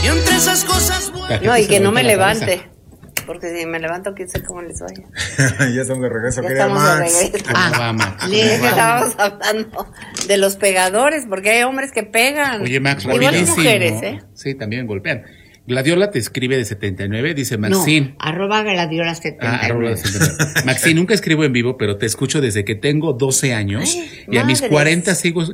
Y entre esas cosas buenas. No, y que no me levante. Porque si me levanto, quién sé cómo les vaya. Ya estamos de regreso, Ya querida estamos de Max. regreso. ¿Cómo va, Max? Es que estábamos hablando de los pegadores, porque hay hombres que pegan. Oye, Max, igual rapidísimo. mujeres, ¿eh? Sí, también golpean. Gladiola te escribe de 79, dice Maxine. No, @Gladiola79. Arroba 79. Maxine, nunca escribo en vivo, pero te escucho desde que tengo 12 años Ay, y a mis madres. 40 sigo